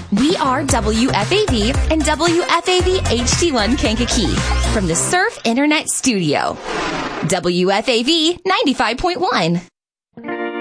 We are WFAV and WFAV HD1 Kankakee from the Surf Internet Studio. WFAV 95.1.